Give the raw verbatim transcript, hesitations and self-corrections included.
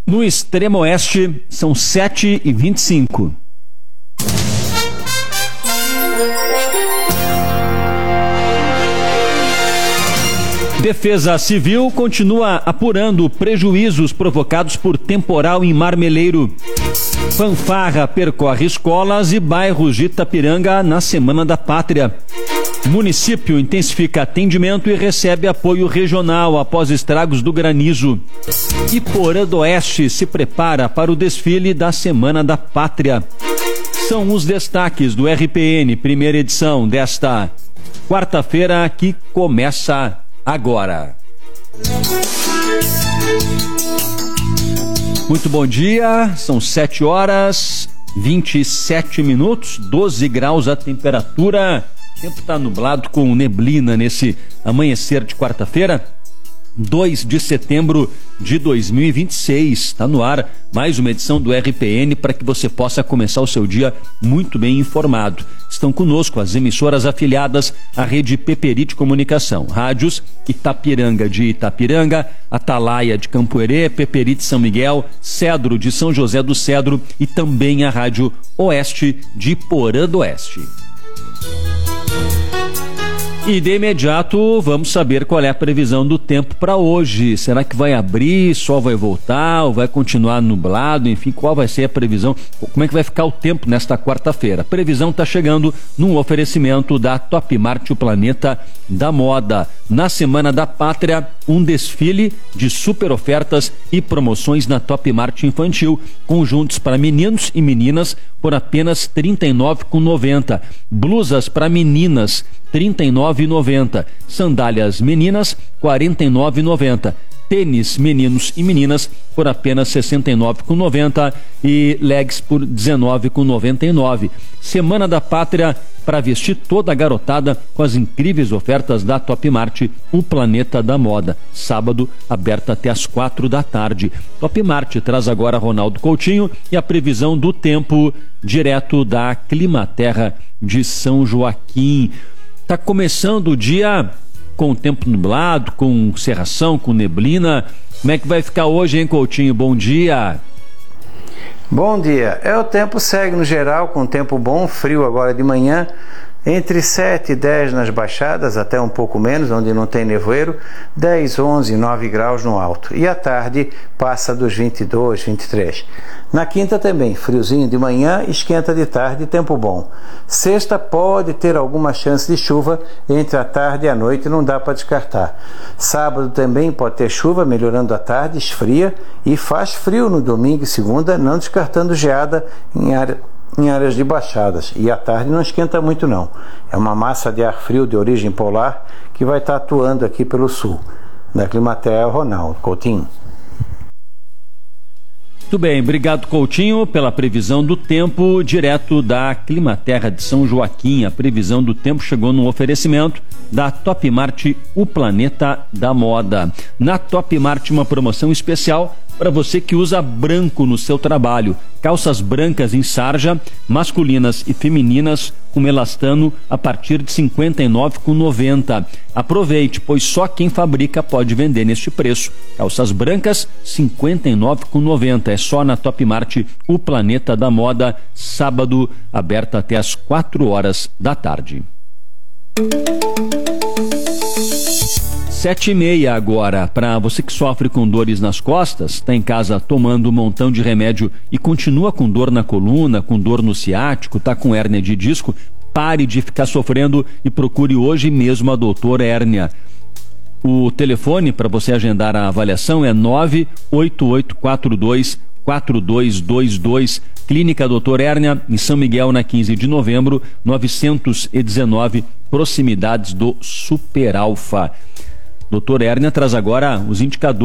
No extremo oeste, são sete e vinte e cinco. Defesa Civil continua apurando prejuízos provocados por temporal em Marmeleiro. Fanfarra percorre escolas e bairros de Itapiranga na Semana da Pátria. Município intensifica atendimento e recebe apoio regional após estragos do granizo. E Porã do Oeste se prepara para o desfile da Semana da Pátria. São os destaques do R P N, primeira edição desta quarta-feira, que começa agora. Muito bom dia, são sete horas, vinte e sete minutos, doze graus a temperatura. O tempo está nublado com neblina nesse amanhecer de quarta-feira, dois de setembro de dois mil e vinte e seis. Está no ar mais uma edição do R P N para que você possa começar o seu dia muito bem informado. Estão conosco as emissoras afiliadas à rede Peperi de Comunicação. Rádios Itapiranga de Itapiranga, Atalaia de Campo Herê, Peperi de São Miguel, Cedro de São José do Cedro e também a Rádio Oeste de Porã do Oeste. E de imediato vamos saber qual é a previsão do tempo para hoje. Será que vai abrir, sol vai voltar ou vai continuar nublado? Enfim, qual vai ser a previsão? Como é que vai ficar o tempo nesta quarta-feira? A previsão está chegando num oferecimento da Top Mart, o planeta da moda. Na Semana da Pátria, um desfile de super ofertas e promoções na Top Mart Infantil. Conjuntos para meninos e meninas por apenas trinta e nove reais e noventa centavos. Blusas para meninas, trinta e nove reais e noventa centavos. Sandálias meninas, quarenta e nove reais e noventa centavos. Tênis meninos e meninas por apenas sessenta e nove reais e noventa centavos e legs por dezenove reais e noventa e nove centavos. Semana da Pátria para vestir toda a garotada com as incríveis ofertas da Top Mart, o planeta da moda. Sábado, aberta até às quatro da tarde. Top Mart traz agora Ronaldo Coutinho e a previsão do tempo direto da Climaterra de São Joaquim. Está começando o dia com o tempo nublado, com cerração, com neblina. Como é que vai ficar hoje, hein, Coutinho? Bom dia. Bom dia. É, o tempo segue no geral com tempo bom, frio agora de manhã, entre sete e dez nas baixadas, até um pouco menos, onde não tem nevoeiro, dez, onze, nove graus no alto. E à tarde passa dos vinte e dois, vinte e três. Na quinta também, friozinho de manhã, esquenta de tarde, tempo bom. Sexta pode ter alguma chance de chuva entre a tarde e a noite, não dá para descartar. Sábado também pode ter chuva, melhorando a tarde, esfria, e faz frio no domingo e segunda, não descartando geada em área em áreas de baixadas, e à tarde não esquenta muito não. É uma massa de ar frio de origem polar que vai estar atuando aqui pelo sul. Da Climaterra, Ronaldo Coutinho. Muito bem, obrigado, Coutinho, pela previsão do tempo direto da Climaterra de São Joaquim. A previsão do tempo chegou no oferecimento da Top Mart, o planeta da moda. Na Top Mart, uma promoção especial para você que usa branco no seu trabalho. Calças brancas em sarja, masculinas e femininas, com elastano a partir de cinquenta e nove reais e noventa centavos. Aproveite, pois só quem fabrica pode vender neste preço. Calças brancas, cinquenta e nove reais e noventa centavos. É só na Top Mart, o planeta da moda, sábado, aberta até às quatro horas da tarde. Sete e meia agora. Para você que sofre com dores nas costas, está em casa tomando um montão de remédio e continua com dor na coluna, com dor no ciático, está com hérnia de disco, pare de ficar sofrendo e procure hoje mesmo a doutora Hérnia. O telefone para você agendar a avaliação é nove oito oito quatro dois quatro dois dois dois. Clínica doutor Hérnia, em São Miguel, na quinze de novembro, novecentos e dezenove, proximidades do Super Alfa. doutor Hérnia traz agora os indicadores